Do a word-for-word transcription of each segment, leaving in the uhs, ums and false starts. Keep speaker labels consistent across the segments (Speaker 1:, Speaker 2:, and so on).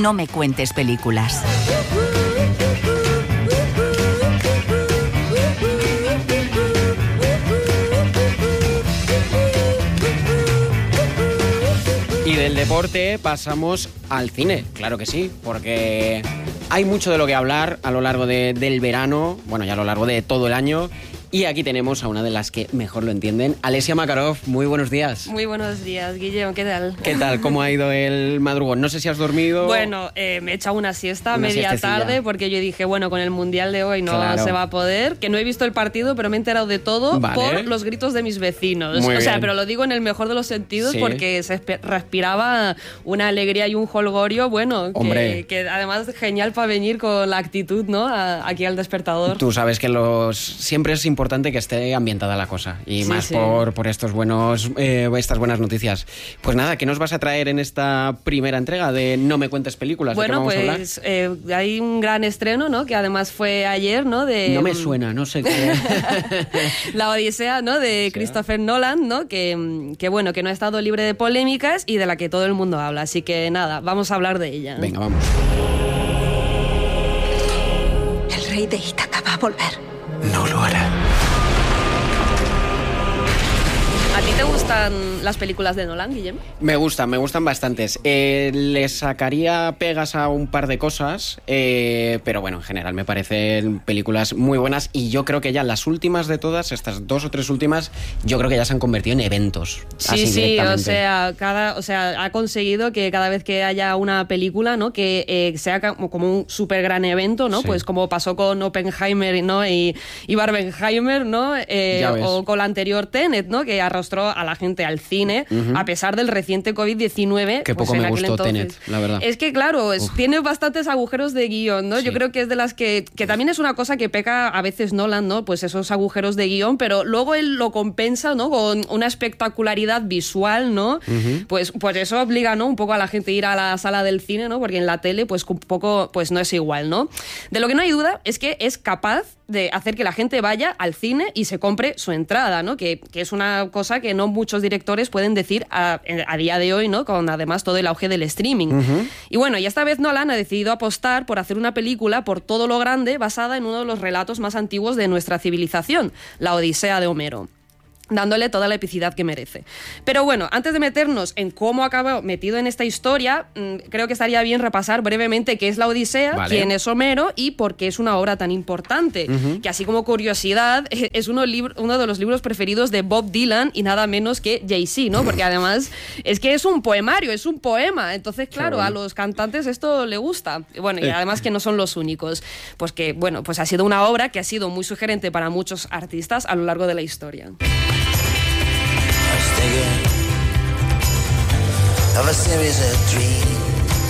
Speaker 1: No me cuentes películas.
Speaker 2: Y del deporte pasamos al cine, claro que sí, porque hay mucho de lo que hablar a lo largo de, del verano, bueno, ya a lo largo de todo el año. Y aquí tenemos a una de las que mejor lo entienden, Alessia Makarov. Muy buenos días.
Speaker 3: Muy buenos días, Guillermo, ¿qué tal?
Speaker 2: ¿Qué tal? ¿Cómo ha ido el madrugón? No sé si has dormido.
Speaker 3: Bueno, eh, me he echado una siesta
Speaker 2: Una
Speaker 3: media
Speaker 2: siestecilla.
Speaker 3: tarde porque yo dije, bueno, con el Mundial de hoy no
Speaker 2: Claro.
Speaker 3: se va a poder, que no he visto el partido, pero me he enterado de todo
Speaker 2: Vale.
Speaker 3: por los gritos de mis vecinos.
Speaker 2: Muy
Speaker 3: o sea,
Speaker 2: bien.
Speaker 3: pero lo digo en el mejor de los sentidos
Speaker 2: Sí.
Speaker 3: porque se espe- respiraba una alegría y un holgorio, bueno,
Speaker 2: Hombre.
Speaker 3: que, que además genial para venir con la actitud, ¿no? A- aquí al despertador.
Speaker 2: Tú sabes que los siempre es importante que esté ambientada la cosa y
Speaker 3: Sí,
Speaker 2: más
Speaker 3: sí.
Speaker 2: por, por estos buenos eh, estas buenas noticias. Pues nada, ¿qué nos vas a traer en esta primera entrega de No me cuentes películas? ¿De qué
Speaker 3: Bueno,
Speaker 2: vamos a hablar?
Speaker 3: pues eh, hay un gran estreno, ¿no? Que además fue ayer, ¿no? De,
Speaker 2: No me suena, no sé qué.
Speaker 3: La Odisea, ¿no? De Christopher Nolan, ¿no? Que, que bueno, que no ha estado libre de polémicas y de la que todo el mundo habla. Así que nada, vamos a hablar de ella.
Speaker 2: Venga, vamos.
Speaker 4: El rey de Ítaca va a volver.
Speaker 2: No lo hará.
Speaker 3: ¿A ti te gustan las películas de Nolan, Guillem?
Speaker 2: Me gustan, me gustan bastantes. Eh, le sacaría pegas a un par de cosas, eh, pero bueno, en general me parecen películas muy buenas y yo creo que ya las últimas de todas, estas dos o tres últimas, yo creo que ya se han convertido en eventos.
Speaker 3: Sí,
Speaker 2: así
Speaker 3: sí, o
Speaker 2: directamente.
Speaker 3: sea, cada, o sea, ha conseguido que cada vez que haya una película, ¿no? Que eh, sea como, como un súper gran evento, ¿no?
Speaker 2: Sí.
Speaker 3: Pues como pasó con Oppenheimer, ¿no? Y, y Barbenheimer, ¿no? Eh,
Speaker 2: Ya ves.
Speaker 3: o con la anterior Tenet, ¿no? Que arrastró a la gente al cine,
Speaker 2: Ujú.
Speaker 3: a pesar del reciente covid diecinueve.
Speaker 2: Que
Speaker 3: pues
Speaker 2: poco
Speaker 3: en
Speaker 2: me
Speaker 3: aquel
Speaker 2: gustó
Speaker 3: entonces.
Speaker 2: Tenet, la verdad.
Speaker 3: Es que, claro, es- tiene bastantes agujeros de guión, ¿no?
Speaker 2: Sí.
Speaker 3: Yo creo que es de las que... Que también es una cosa que peca a veces Nolan, ¿no? Pues esos agujeros de guión, pero luego él lo compensa, ¿no? Con una espectacularidad visual, ¿no? Pues, pues eso obliga, ¿no? Un poco a la gente a ir a la sala del cine, ¿no? Porque en la tele, pues un poco, pues no es igual, ¿no? De lo que no hay duda es que es capaz de hacer que la gente vaya al cine y se compre su entrada, ¿no? Que, que es una cosa que no muchos directores pueden decir a, a día de hoy, ¿no? Con además todo el auge del streaming. Y bueno, y esta vez Nolan ha decidido apostar por hacer una película por todo lo grande basada en uno de los relatos más antiguos de nuestra civilización, la Odisea de Homero, dándole toda la epicidad que merece. Pero bueno, antes de meternos en cómo acabó metido en esta historia, mmm, creo que estaría bien repasar brevemente qué es la Odisea,
Speaker 2: Vale.
Speaker 3: quién es Homero y por qué es una obra tan importante.
Speaker 2: Ujú.
Speaker 3: Que así como curiosidad, es uno, libro, uno de los libros preferidos de Bob Dylan y nada menos que Jay-Z, ¿no? Porque además es que es un poemario, es un poema. Entonces, claro,
Speaker 2: bueno.
Speaker 3: a los cantantes esto le gusta. Y bueno, y
Speaker 2: Eh.
Speaker 3: además que no son los únicos. Pues que, bueno, pues ha sido una obra que ha sido muy sugerente para muchos artistas a lo largo de la historia.
Speaker 5: I was thinking of a series of dreams.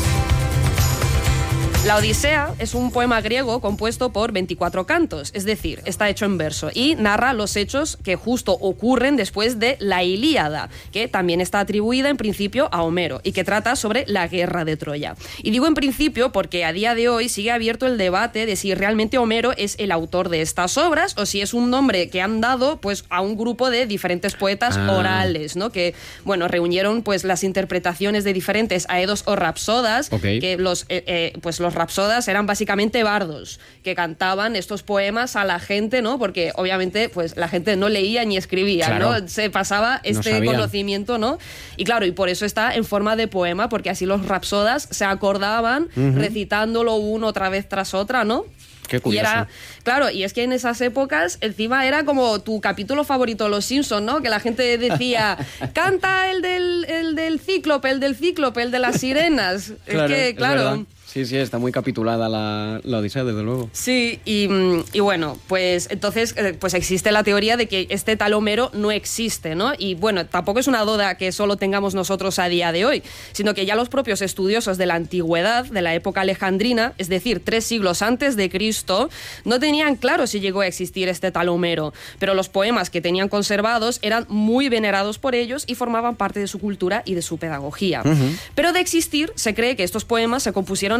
Speaker 3: La Odisea es un poema griego compuesto por veinticuatro cantos, es decir, está hecho en verso y narra los hechos que justo ocurren después de la Ilíada, que también está atribuida en principio a Homero y que trata sobre la guerra de Troya. Y digo en principio porque a día de hoy sigue abierto el debate de si realmente Homero es el autor de estas obras o si es un nombre que han dado pues a un grupo de diferentes poetas
Speaker 2: Ah.
Speaker 3: orales, ¿no? Que, bueno, reunieron pues las interpretaciones de diferentes aedos o rapsodas,
Speaker 2: Ok.
Speaker 3: que los eh, eh, pues los rapsodas eran básicamente bardos que cantaban estos poemas a la gente, ¿no? Porque obviamente pues la gente no leía ni escribía,
Speaker 2: Claro.
Speaker 3: ¿no? Se pasaba este
Speaker 2: sabían.
Speaker 3: conocimiento, ¿no? Y claro, y por eso está en forma de poema, porque así los rapsodas se acordaban recitándolo uno otra vez tras otra, ¿no?
Speaker 2: Qué
Speaker 3: Y
Speaker 2: curioso.
Speaker 3: era, claro, y es que en esas épocas encima era como tu capítulo favorito de Los Simpsons, ¿no? Que la gente decía, canta el del, el del cíclope, el del cíclope, el de las sirenas.
Speaker 2: Claro,
Speaker 3: es que,
Speaker 2: es
Speaker 3: claro...
Speaker 2: verdad. Sí, sí, está muy capitulada la, la Odisea, desde luego.
Speaker 3: Sí, y, mm, y bueno, pues entonces eh, pues existe la teoría de que este tal Homero no existe, ¿no? Y bueno, tampoco es una duda que solo tengamos nosotros a día de hoy, sino que ya los propios estudiosos de la antigüedad, de la época alejandrina, es decir, tres siglos antes de Cristo, no tenían claro si llegó a existir este tal Homero, pero los poemas que tenían conservados eran muy venerados por ellos y formaban parte de su cultura y de su pedagogía. Pero de existir, se cree que estos poemas se compusieron al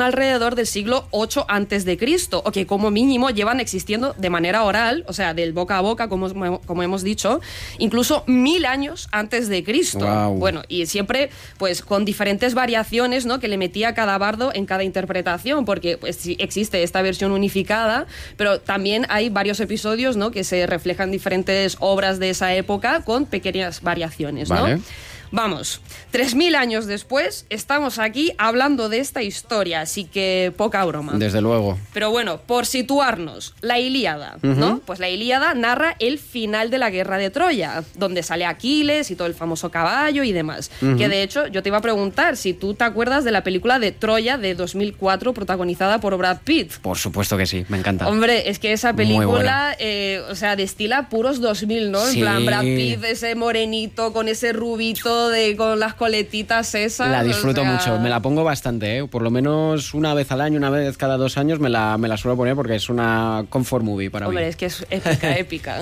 Speaker 3: alrededor del siglo ocho antes de Cristo, o que como mínimo llevan existiendo de manera oral, o sea, del boca a boca, como, como hemos dicho, incluso mil años antes de Cristo.
Speaker 2: Wow.
Speaker 3: Bueno, y siempre pues con diferentes variaciones, ¿no?, que le metía cada bardo en cada interpretación, porque pues sí existe esta versión unificada, pero también hay varios episodios, ¿no?, que se reflejan diferentes obras de esa época con pequeñas variaciones, ¿no?
Speaker 2: Vale.
Speaker 3: Vamos, tres mil años después estamos aquí hablando de esta historia, así que poca broma.
Speaker 2: Desde luego.
Speaker 3: Pero bueno, por situarnos, la Ilíada, ¿no?
Speaker 2: Ujú.
Speaker 3: Pues la Ilíada narra el final de la guerra de Troya, donde sale Aquiles y todo el famoso caballo y demás.
Speaker 2: Ujú.
Speaker 3: Que de hecho, yo te iba a preguntar si tú te acuerdas de la película de Troya de dos mil cuatro, protagonizada por Brad Pitt.
Speaker 2: Por supuesto que sí, me encanta.
Speaker 3: Hombre, es que esa
Speaker 2: Muy buena.
Speaker 3: película, eh, o sea, destila puros dos mil, ¿no?
Speaker 2: Sí.
Speaker 3: En plan, Brad Pitt, ese morenito con ese rubito de con las coletitas esas.
Speaker 2: La disfruto
Speaker 3: o sea...
Speaker 2: mucho, me la pongo bastante, ¿eh? Por lo menos una vez al año, una vez cada dos años me la, me la suelo poner porque es una comfort movie para
Speaker 3: Hombre,
Speaker 2: mí.
Speaker 3: es que es épica, épica.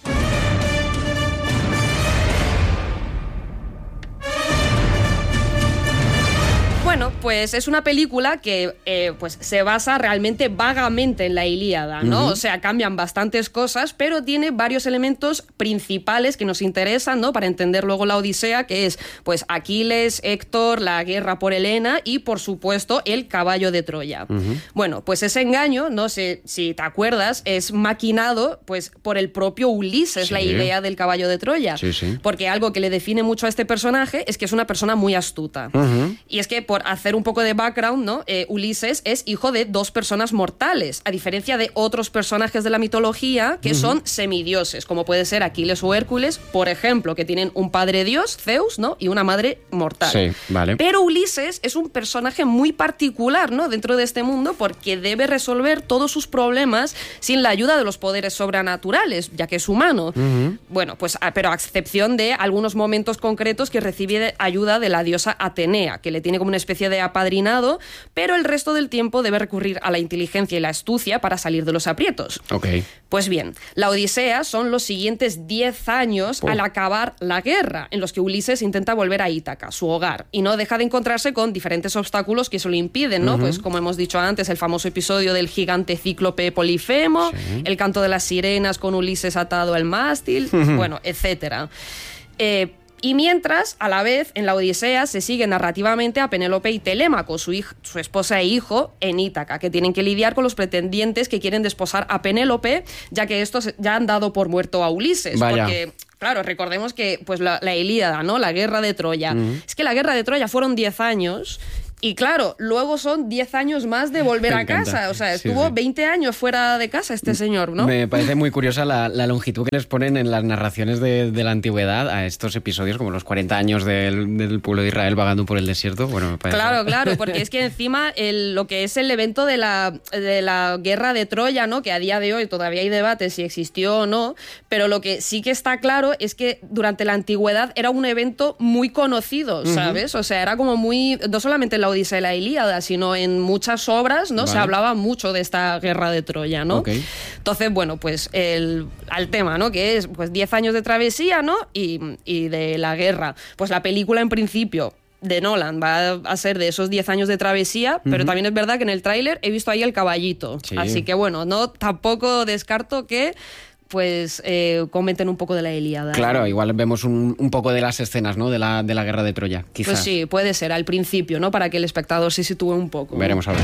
Speaker 3: Bueno, pues es una película que eh, pues se basa realmente vagamente en la Ilíada, ¿no?
Speaker 2: Ujú.
Speaker 3: O sea, cambian bastantes cosas, pero tiene varios elementos principales que nos interesan, ¿no?, para entender luego la Odisea, que es pues Aquiles, Héctor, la guerra por Helena y, por supuesto, el caballo de Troya.
Speaker 2: Ujú.
Speaker 3: Bueno, pues ese engaño, no sé si te acuerdas, es maquinado pues por el propio Ulises,
Speaker 2: Sí.
Speaker 3: la idea del caballo de Troya.
Speaker 2: Sí, sí.
Speaker 3: Porque algo que le define mucho a este personaje es que es una persona muy astuta.
Speaker 2: Ujú.
Speaker 3: Y es que, por hacer un poco de background, ¿no?, eh, Ulises es hijo de dos personas mortales, a diferencia de otros personajes de la mitología que uh-huh. son semidioses, como puede ser Aquiles o Hércules, por ejemplo, que tienen un padre dios, Zeus, ¿no?, y una madre mortal.
Speaker 2: Sí, vale.
Speaker 3: Pero Ulises es un personaje muy particular, ¿no?, dentro de este mundo, porque debe resolver todos sus problemas sin la ayuda de los poderes sobrenaturales, ya que es humano. Uh-huh. Bueno, pues, pero a excepción de algunos momentos concretos que recibe ayuda de la diosa Atenea, que le tiene como una especie de apadrinado, pero el resto del tiempo debe recurrir a la inteligencia y la astucia para salir de los aprietos.
Speaker 2: Ok.
Speaker 3: Pues bien, la Odisea son los siguientes diez años oh. al acabar la guerra, en los que Ulises intenta volver a Ítaca, su hogar, y no deja de encontrarse con diferentes obstáculos que se lo impiden, ¿no? Uh-huh. Pues como hemos dicho antes, el famoso episodio del gigante cíclope Polifemo, sí. el canto de las sirenas con Ulises atado al mástil, uh-huh. bueno, etcétera. Eh, Y mientras, a la vez, en la Odisea se sigue narrativamente a Penélope y Telémaco, su, hijo, su esposa e hijo, en Ítaca, que tienen que lidiar con los pretendientes que quieren desposar a Penélope, ya que estos ya han dado por muerto a Ulises.
Speaker 2: Vaya.
Speaker 3: Porque, claro, recordemos que pues la, la Ilíada, ¿no?, la guerra de Troya. Uh-huh. Es que la guerra de Troya fueron diez años... Y claro, luego son diez años más de volver a casa. O sea, estuvo sí, sí. veinte años fuera de casa este señor, ¿no?
Speaker 2: Me parece muy curiosa la, la longitud que les ponen en las narraciones de, de la antigüedad a estos episodios, como los cuarenta años del, del pueblo de Israel vagando por el desierto. Bueno, me parece...
Speaker 3: Claro, claro, porque es que encima el, lo que es el evento de la, de la guerra de Troya, ¿no?, que a día de hoy todavía hay debate si existió o no, pero lo que sí que está claro es que durante la antigüedad era un evento muy conocido, ¿sabes? Uh-huh. O sea, era como muy... No solamente en la Odisea y la Ilíada, sino en muchas obras, ¿no? Vale. Se hablaba mucho de esta guerra de Troya, ¿no?
Speaker 2: Okay.
Speaker 3: Entonces, bueno, pues el, al tema, ¿no?, que es pues diez años de travesía, ¿no?, y, y de la guerra. Pues la película, en principio, de Nolan va a ser de esos diez años de travesía, uh-huh. pero también es verdad que en el tráiler he visto ahí el caballito. Sí. Así que, bueno, no tampoco descarto que pues eh, comenten un poco de la Ilíada.
Speaker 2: Claro, igual vemos un, un poco de las escenas, ¿no?, de la, de la guerra de Troya, quizás.
Speaker 3: Pues sí, puede ser, al principio, ¿no?, para que el espectador se sitúe un poco.
Speaker 2: Veremos a ver.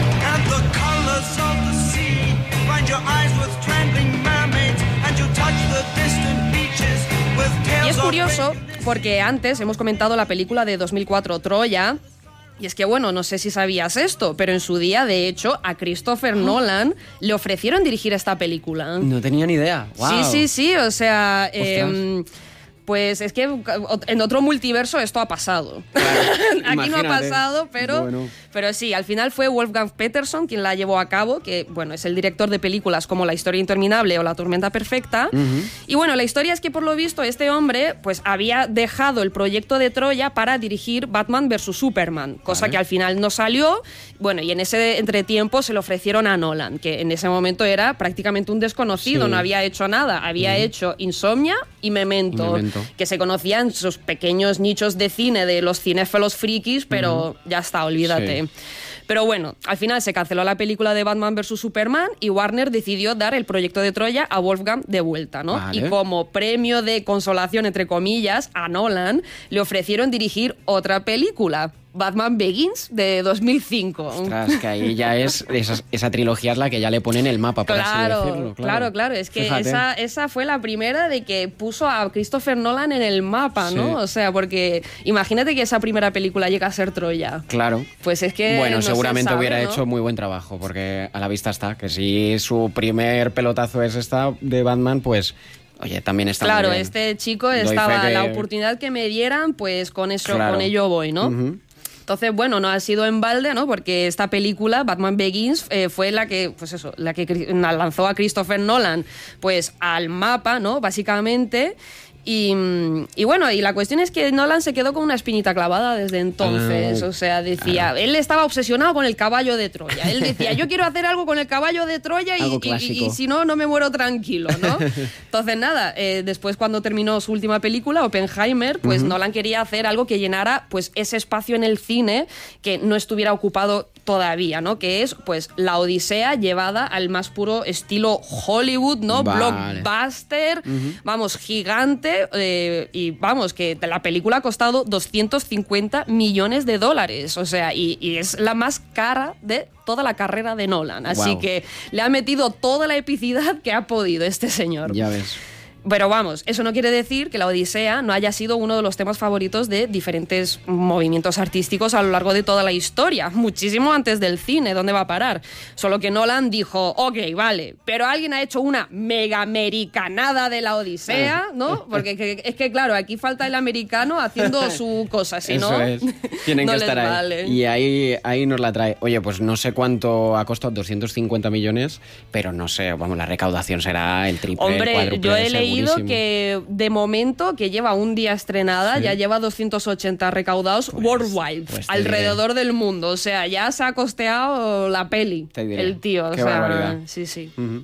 Speaker 3: Y es curioso porque antes hemos comentado la película de dos mil cuatro, Troya. Y es que, bueno, no sé si sabías esto, pero en su día, de hecho, a Christopher Nolan le ofrecieron dirigir esta película.
Speaker 2: No tenía ni idea. Wow.
Speaker 3: Sí, sí, sí, o sea... Eh, pues es que en otro multiverso esto ha pasado. Claro, aquí imagínate. No ha pasado, pero, bueno. pero sí, al final fue Wolfgang Peterson quien la llevó a cabo, que bueno, es el director de películas como La historia interminable o La tormenta perfecta. Uh-huh. Y bueno, la historia es que, por lo visto, este hombre pues había dejado el proyecto de Troya para dirigir Batman versus Superman, cosa vale. que al final no salió. Bueno, y en ese entretiempo se lo ofrecieron a Nolan, que en ese momento era prácticamente un desconocido, sí. no había hecho nada. Había uh-huh. hecho Insomnia y Memento. Memento. Que se conocían sus pequeños nichos de cine de los cinéfilos frikis, pero uh-huh. ya está, olvídate. Sí. Pero bueno, al final se canceló la película de Batman versus Superman y Warner decidió dar el proyecto de Troya a Wolfgang de vuelta, ¿no?
Speaker 2: Vale.
Speaker 3: Y como premio de consolación, entre comillas, a Nolan le ofrecieron dirigir otra película, Batman Begins, de dos mil cinco.
Speaker 2: Ostras, que ahí ya es esa, esa trilogía es la que ya le ponen el mapa, por
Speaker 3: Claro,
Speaker 2: así decirlo.
Speaker 3: claro, claro. Es que
Speaker 2: Fíjate.
Speaker 3: esa, esa fue la primera de que puso a Christopher Nolan en el mapa, ¿no?
Speaker 2: Sí.
Speaker 3: O sea, porque imagínate que esa primera película llega a ser Troya.
Speaker 2: Claro.
Speaker 3: Pues es que
Speaker 2: Bueno,
Speaker 3: no se
Speaker 2: seguramente
Speaker 3: sabe,
Speaker 2: hubiera
Speaker 3: ¿no?
Speaker 2: hecho muy buen trabajo, porque a la vista está que si su primer pelotazo es esta de Batman, pues oye, también está
Speaker 3: Claro,
Speaker 2: muy bien.
Speaker 3: este chico
Speaker 2: Doy fe
Speaker 3: estaba,
Speaker 2: que-
Speaker 3: la oportunidad que me dieran, pues con eso,
Speaker 2: Claro.
Speaker 3: con ello voy, ¿no?
Speaker 2: Ujú.
Speaker 3: Entonces, bueno, no ha sido en balde, ¿no? Porque esta película, Batman Begins, eh, fue la que, pues eso, la que cri- lanzó a Christopher Nolan, pues al mapa, ¿no? Básicamente. Y, y bueno, y la cuestión es que Nolan se quedó con una espinita clavada desde entonces.
Speaker 2: Ah,
Speaker 3: o sea, decía,
Speaker 2: claro.
Speaker 3: él estaba obsesionado con el caballo de Troya. Él decía, yo quiero hacer algo con el caballo de Troya y,
Speaker 2: Algo
Speaker 3: y- y-
Speaker 2: clásico.
Speaker 3: y si no, no me muero tranquilo, ¿no? Entonces, nada, eh, después cuando terminó su última película, Oppenheimer, pues Nolan quería hacer algo que llenara pues ese espacio en el cine que no estuviera ocupado todavía, ¿no? Que es, pues, la Odisea llevada al más puro estilo Hollywood, ¿no?
Speaker 2: Vale.
Speaker 3: Blockbuster, vamos, gigante, eh, y vamos, que la película ha costado doscientos cincuenta millones de dólares, o sea, y, y es la más cara de toda la carrera de Nolan, así
Speaker 2: Guau.
Speaker 3: que le ha metido toda la epicidad que ha podido este señor.
Speaker 2: Ya ves.
Speaker 3: Pero vamos, eso no quiere decir que la Odisea no haya sido uno de los temas favoritos de diferentes movimientos artísticos a lo largo de toda la historia, muchísimo antes del cine, ¿dónde va a parar? Solo que Nolan dijo, ok, vale, pero alguien ha hecho una mega americanada de la Odisea, ¿no? Porque que- es que, claro, aquí falta el americano haciendo su cosa, si
Speaker 2: Eso
Speaker 3: no,
Speaker 2: es. Tienen
Speaker 3: no
Speaker 2: que
Speaker 3: les
Speaker 2: estar ahí.
Speaker 3: vale.
Speaker 2: Y ahí, ahí nos la trae. Oye, pues no sé cuánto ha costado, doscientos cincuenta millones, pero no sé, vamos, la recaudación será el triple,
Speaker 3: Hombre,
Speaker 2: cuádruple,
Speaker 3: yo he leído
Speaker 2: segurísimo.
Speaker 3: que de momento, que lleva un día estrenada,
Speaker 2: Sí.
Speaker 3: ya lleva doscientos ochenta recaudados
Speaker 2: Pues-
Speaker 3: worldwide,
Speaker 2: pues te
Speaker 3: alrededor del mundo. O sea, ya se ha costeado la peli,
Speaker 2: Te diré.
Speaker 3: el tío.
Speaker 2: Qué
Speaker 3: o sea,
Speaker 2: barbaridad.
Speaker 3: sí, sí.
Speaker 2: Ujú.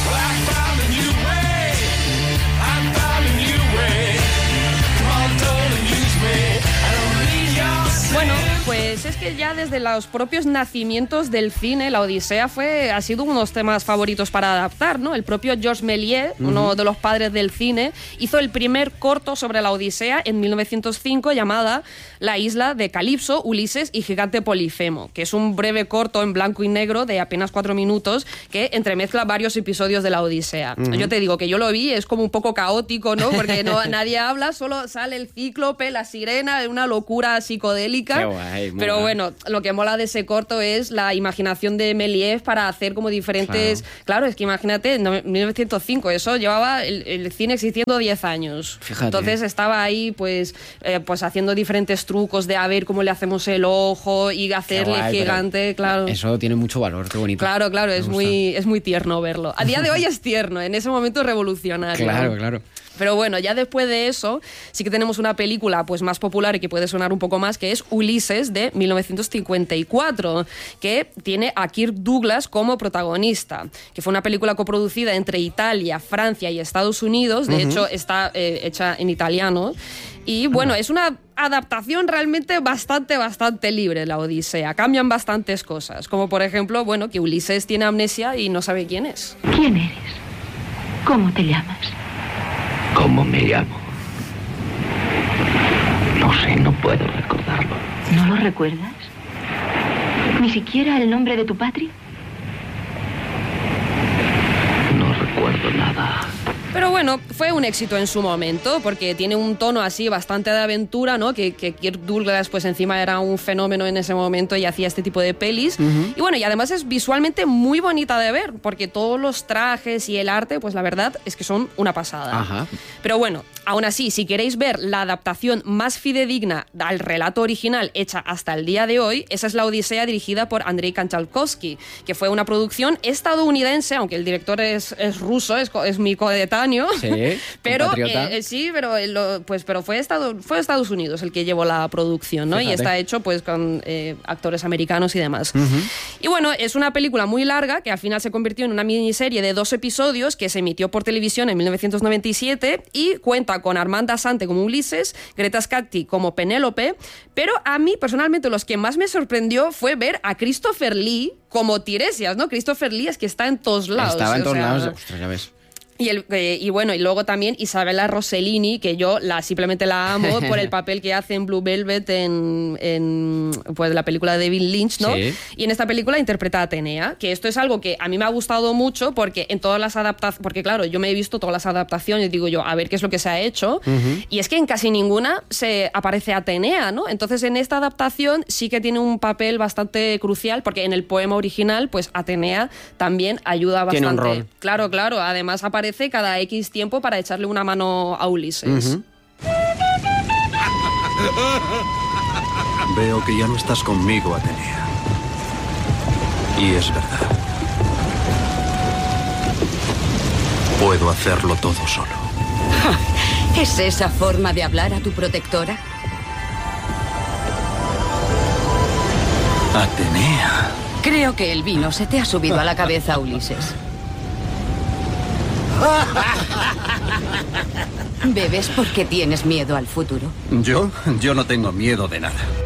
Speaker 3: Bueno, pues es que ya desde los propios nacimientos del cine, la Odisea fue, ha sido uno de los temas favoritos para adaptar, ¿no? El propio Georges Méliès, uno de los padres del cine, hizo el primer corto sobre la Odisea en mil novecientos cinco llamada La isla de Calipso, Ulises y Gigante Polifemo, que es un breve corto en blanco y negro de apenas cuatro minutos que entremezcla varios episodios de la Odisea. Yo te digo que yo lo vi, es como un poco caótico, ¿no? Porque no, nadie habla, solo sale el cíclope, la sirena, una locura psicodélica.
Speaker 2: Qué guay, mola.
Speaker 3: Pero bueno, lo que mola de ese corto es la imaginación de Méliès para hacer como diferentes... Claro, claro es que imagínate, en mil novecientos cinco, eso llevaba el, el cine existiendo diez años.
Speaker 2: Fíjate.
Speaker 3: Entonces estaba ahí pues, eh, pues haciendo diferentes trucos de a ver cómo le hacemos el ojo y hacerle
Speaker 2: Qué guay, pero
Speaker 3: gigante, claro.
Speaker 2: Eso tiene mucho valor, qué bonito.
Speaker 3: Claro, claro,
Speaker 2: Me
Speaker 3: es
Speaker 2: gusta.
Speaker 3: muy, es muy tierno verlo. A día de hoy es tierno, en ese momento es revolucionario.
Speaker 2: Claro, claro.
Speaker 3: Pero bueno, ya después de eso, sí que tenemos una película pues más popular y que puede sonar un poco más, que es Ulises, de mil novecientos cincuenta y cuatro, que tiene a Kirk Douglas como protagonista, que fue una película coproducida entre Italia, Francia y Estados Unidos. De hecho, está eh, hecha en italiano. Y bueno, es una adaptación realmente bastante, bastante libre, la Odisea. Cambian bastantes cosas, como por ejemplo, bueno, que Ulises tiene amnesia y no sabe quién es.
Speaker 1: ¿Quién eres? ¿Cómo te llamas?
Speaker 5: ¿Cómo me llamo? No sé, no puedo recordarlo.
Speaker 1: ¿No lo recuerdas? ¿Ni siquiera el nombre de tu patria?
Speaker 5: No recuerdo nada.
Speaker 3: Pero bueno, fue un éxito en su momento, porque tiene un tono así bastante de aventura, ¿no? Que, que Kirk Douglas, pues encima era un fenómeno en ese momento y hacía este tipo de pelis. Uh-huh. Y bueno, y además es visualmente muy bonita de ver, porque todos los trajes y el arte, pues la verdad es que son una pasada.
Speaker 2: Ajá.
Speaker 3: Pero bueno, aún así, si queréis ver la adaptación más fidedigna al relato original hecha hasta el día de hoy, esa es La Odisea, dirigida por Andrei Kanchalkovsky, que fue una producción estadounidense, aunque el director es, es ruso, es, es mi coetáneo, contemporáneo,
Speaker 2: Sí,
Speaker 3: pero
Speaker 2: compatriota.
Speaker 3: eh, sí, pero eh, lo- pues pero fue Estados, fue Estados Unidos el que llevó la producción, ¿no?
Speaker 2: Fíjate.
Speaker 3: Y está hecho pues con eh, actores americanos y demás. Y bueno, es una película muy larga que al final se convirtió en una miniserie de dos episodios que se emitió por televisión en mil novecientos noventa y siete y cuenta con Armanda Assante como Ulises, Greta Scatti como Penélope, pero a mí personalmente los que más me sorprendió fue ver a Christopher Lee como Tiresias, ¿no? Christopher Lee es que está en todos lados.
Speaker 2: Estaba en
Speaker 3: o
Speaker 2: todos
Speaker 3: sea,
Speaker 2: lados. Ostras, ya ves.
Speaker 3: Y, el, eh, y bueno, y luego también Isabella Rossellini, que yo la simplemente la amo por el papel que hace en Blue Velvet en, en pues, la película de David Lynch, ¿no?
Speaker 2: Sí.
Speaker 3: Y en esta película interpreta a Atenea, que esto es algo que a mí me ha gustado mucho porque en todas las adaptaciones, porque claro, yo me he visto todas las adaptaciones y digo yo, a ver qué es lo que se ha hecho, y es que en casi ninguna se aparece Atenea, ¿no? Entonces en esta adaptación sí que tiene un papel bastante crucial porque en el poema original, pues Atenea también ayuda bastante.
Speaker 2: Tiene un rol.
Speaker 3: Claro, claro. Además aparece cada X tiempo para echarle una mano a Ulises.
Speaker 6: Veo que ya no estás conmigo, Atenea. Y es verdad. Puedo hacerlo todo solo.
Speaker 7: ¿Es esa forma de hablar a tu protectora?
Speaker 6: Atenea.
Speaker 7: Creo que el vino se te ha subido a la cabeza, Ulises. ¿Bebes porque tienes miedo al futuro?
Speaker 6: ¿Yo? Yo no tengo miedo de nada.